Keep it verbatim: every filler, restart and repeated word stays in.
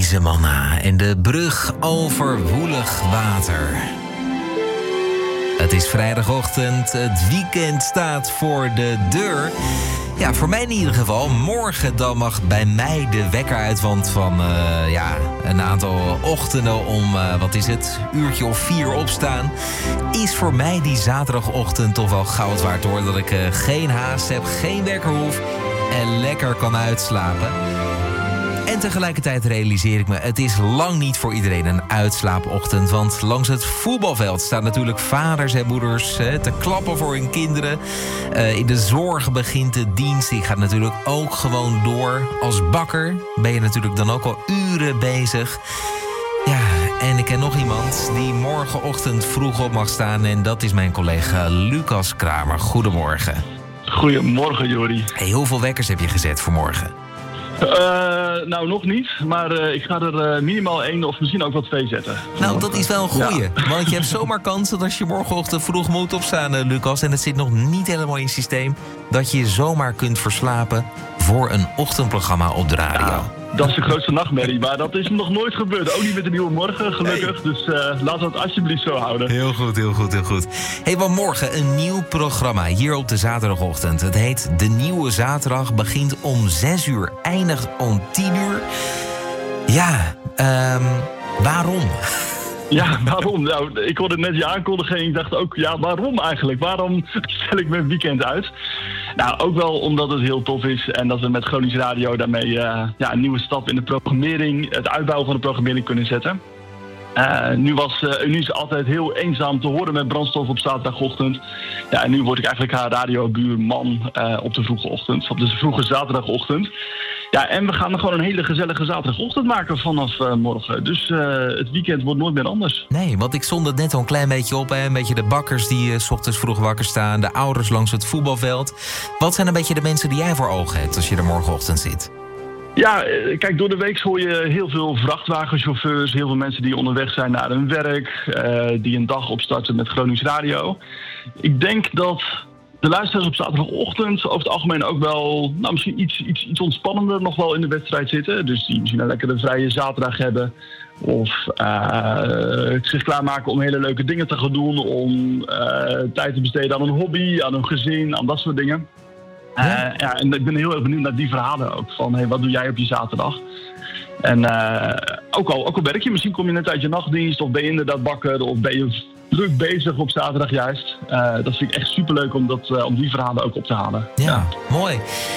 Isemanna en de brug over woelig water. Het is vrijdagochtend, het weekend staat voor de deur. Ja, voor mij in ieder geval. Morgen dan mag bij mij de wekker uit, want van uh, ja, een aantal ochtenden om, uh, wat is het, uurtje of vier opstaan, is voor mij die zaterdagochtend toch wel goud waard, hoor. Dat ik uh, geen haast heb, geen wekker hoef en lekker kan uitslapen. En tegelijkertijd realiseer ik me, het is lang niet voor iedereen een uitslaapochtend. Want langs het voetbalveld staan natuurlijk vaders en moeders hè, te klappen voor hun kinderen. Uh, in de zorg begint de dienst. Die gaat natuurlijk ook gewoon door. Als bakker ben je natuurlijk dan ook al uren bezig. Ja, en ik ken nog iemand die morgenochtend vroeg op mag staan. En dat is mijn collega Lucas Kramer. Goedemorgen. Goedemorgen, Jori. Hey, hoeveel wekkers heb je gezet voor morgen? Uh, nou, nog niet. Maar uh, ik ga er uh, minimaal één of misschien ook wel twee zetten. Nou, dat is wel een goeie. Ja. Want je hebt zomaar kans dat als je morgenochtend vroeg moet opstaan, uh, Lucas, en het zit nog niet helemaal in het systeem, dat je zomaar kunt verslapen voor een ochtendprogramma op de radio. Ja, dat is de grootste nachtmerrie, maar dat is nog nooit gebeurd. Ook niet met de nieuwe morgen, gelukkig. Nee. Dus uh, laten we het alsjeblieft zo houden. Heel goed, heel goed, heel goed. Hé, want morgen een nieuw programma hier op de zaterdagochtend. Het heet De Nieuwe Zaterdag, begint om zes uur, eindigt om tien uur. Ja, um, waarom? Ja, waarom? Nou, ik hoorde net je aankondiging. Ik dacht ook, ja, waarom eigenlijk? Waarom stel ik mijn weekend uit? Nou, ook wel omdat het heel tof is en dat we met Gronings Radio daarmee uh, ja, een nieuwe stap in de programmering, het uitbouwen van de programmering kunnen zetten. Uh, nu was uh, Eunice altijd heel eenzaam te horen met Brandstof op zaterdagochtend. Ja, en nu word ik eigenlijk haar radiobuurman uh, op de vroege ochtend, op de vroege zaterdagochtend. Ja, en we gaan er gewoon een hele gezellige zaterdagochtend maken vanaf uh, morgen. Dus uh, het weekend wordt nooit meer anders. Nee, want ik zond het net al een klein beetje op. Hè? Een beetje de bakkers die uh, 's ochtends vroeg wakker staan. De ouders langs het voetbalveld. Wat zijn een beetje de mensen die jij voor ogen hebt als je er morgenochtend zit? Ja, kijk, door de week hoor je heel veel vrachtwagenchauffeurs, heel veel mensen die onderweg zijn naar hun werk, uh, die een dag opstarten met Gronings Radio. Ik denk dat de luisteraars op zaterdagochtend over het algemeen ook wel, nou, misschien iets, iets, iets ontspannender nog wel in de wedstrijd zitten. Dus die misschien een lekkere vrije zaterdag hebben. Of uh, zich klaarmaken om hele leuke dingen te gaan doen. Om uh, tijd te besteden aan een hobby, aan een gezin, aan dat soort dingen. Uh, ja, en ik ben heel erg benieuwd naar die verhalen ook. Van, hey, wat doe jij op je zaterdag? En uh, ook, al, ook al werk je, misschien kom je net uit je nachtdienst, of ben je inderdaad bakker, of ben je druk bezig op zaterdag juist. Uh, dat vind ik echt superleuk om, dat, uh, om die verhalen ook op te halen. Ja, ja. Mooi.